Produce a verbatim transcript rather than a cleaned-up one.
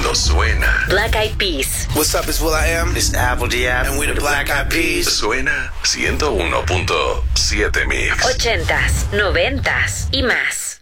cuando suena. Black Eyed Peas. What's up, it's Will I Am. It's Apple Diab. And we're the Black Eyed Peas. Suena ciento uno punto siete Mix. Ochentas, noventas y más.